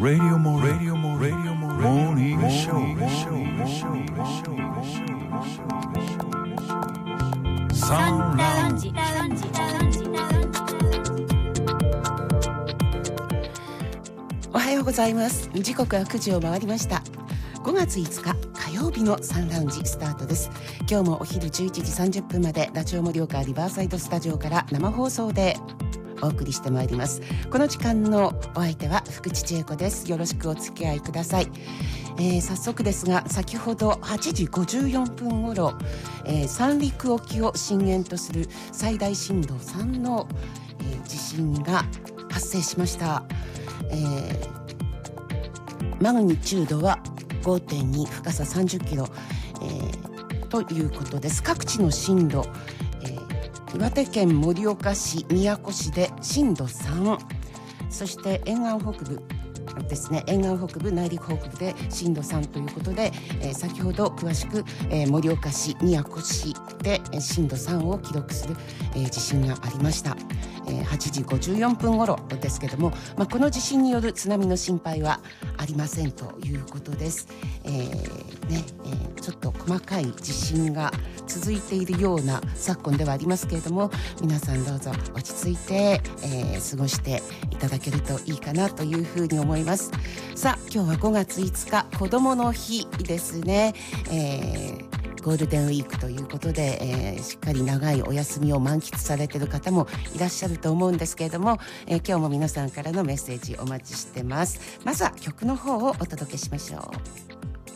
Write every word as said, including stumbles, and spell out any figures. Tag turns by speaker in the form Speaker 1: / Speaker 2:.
Speaker 1: Radio Mori Radio Mori Radio Mori Morning Show Sound Lounge。
Speaker 2: おはようございます。時刻はくじを回りました。ごがついつか火曜日のサンラウンジスタートです。今日もお昼じゅういちじさんじゅっぷんまでラジオ盛岡リバーサイドスタジオから生放送でお送りしてまいります。この時間のお相手は福地千恵子です。よろしくお付き合いください。えー、早速ですが、先ほどはちじごじゅうよんぷん頃、えー、三陸沖を震源とする最大震度さんの、えー、地震が発生しました。えー、マグニチュードは ごてんに、深ささんじゅっキロ、えー、ということです。各地の震度、えー、岩手県盛岡市、宮古市で震度さん、そして沿岸北部ですね、沿岸北部、内陸北部で震度さんということで、えー、先ほど詳しく、えー、盛岡市、宮古市で震度さんを記録する、えー、地震がありました。えー、はちじごじゅうよんぷん頃ですけども、まあ、この地震による津波の心配はありませんということです。えーねえー、ちょっと細かい地震が続いているような昨今ではありますけれども、皆さんどうぞ落ち着いて、えー、過ごしていただけるといいかなというふうに思います。さあ、今日はごがついつか子どもの日ですね。えーゴールデンウィークということで、えー、しっかり長いお休みを満喫されている方もいらっしゃると思うんですけれども、えー、今日も皆さんからのメッセージお待ちしてます。まずは曲の方をお届けしましょう。